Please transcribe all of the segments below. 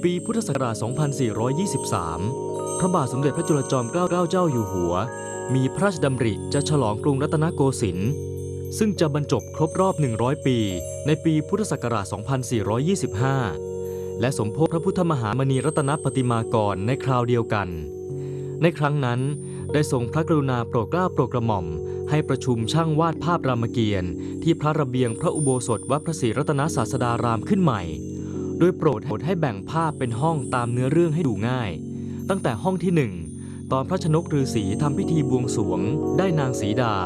ปีพุทธศักราช 2423 พระบาทสมเด็จพระจุลจอมเกล้าเจ้าอยู่หัวมีพระราชดำริจะฉลองกรุงรัตนโกสินทร์ซึ่งจะบรรจบครบรอบ 100 ปีในปีพุทธศักราช 2425 และสมโภชพระพุทธมหามณีรัตนปฏิมากรในคราวเดียวกันในครั้งนั้นได้ทรงพระกรุณาโปรดเกล้าโปรดกระหม่อมให้ประชุมช่างวาดภาพรามเกียรติ์ที่พระระเบียงพระอุโบสถวัดพระศรีรัตนศาสดารามขึ้นใหม่โดยโปรดให้แบ่งภาพเป็นห้องตามเนื้อเรื่องให้ดูง่ายตั้งแต่ห้องที่ 1 ตอนพระชนกฤาษีทำพิธีบวงสรวงได้นางสีดา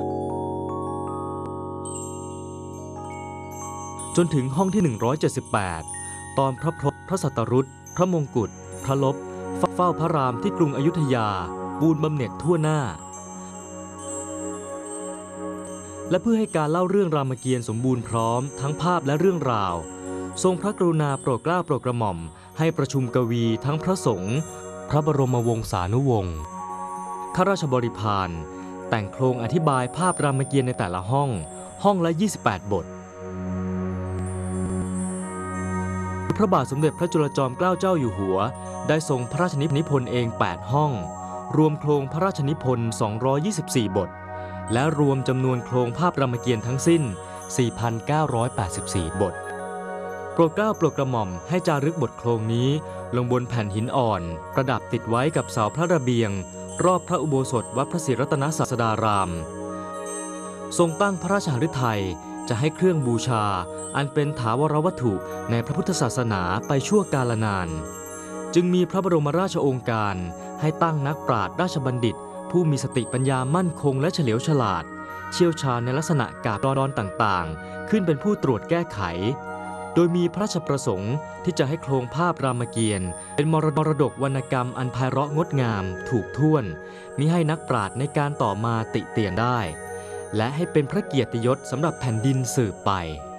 จนถึงห้องที่ 178 ตอนพระพรตพระสัตรุตพระมงกุฎพระลบเฝ้าพระรามที่กรุงอยุธยาบูรณ์บำเหน็จทั่วหน้าและเพื่อให้การเล่าเรื่องรามเกียรติ์สมบูรณ์พร้อมทั้งภาพและเรื่องราวทรงพระกรุณาโปรดเกล้าโปรดกระหม่อมให้ประชุมกวีทั้งพระสงฆ์พระบรมวงศานุวงศ์ข้าราชบริพารแต่งโครงอธิบายภาพรามเกียรติ์ในแต่ละห้องละ 28 บทพระบาทสมเด็จพระจุลจอมเกล้าเจ้าอยู่หัวได้ทรงพระราชนิพนธ์เอง8ห้องรวมโครงพระราชนิพนธ์224 บทและรวมจำนวนโครงภาพรามเกียรติ์ทั้งสิ้น 4,984 บทโปรดเกล้าโปรดกระหม่อมให้จารึกบทโครงนี้ลงบนแผ่นหินอ่อนประดับติดไว้กับเสาพระระเบียงรอบพระอุโบสถวัดพระศรีรัตนศาสดารามทรงตั้งพระราชฤทัยจะให้เครื่องบูชาอันเป็นถาวรวัตถุในพระพุทธศาสนาไปชั่วกาลนานจึงมีพระบรมราชโองการให้ตั้งนักปราชญ์ราชบัณฑิตผู้มีสติปัญญามั่นคงและเฉลียวฉลาดเชี่ยวชาญในลักษณะกาบดอนต่างๆขึ้นเป็นผู้ตรวจแก้ไขโดยมีพระราชประสงค์ที่จะให้โครงภาพรามเกียรติ์เป็นมรดกวรรณกรรมอันไพเราะงดงามถูกถ้วนมิให้นักปราชญ์ในการต่อมาติเตียนได้และให้เป็นพระเกียรติยศสำหรับแผ่นดินสืบไป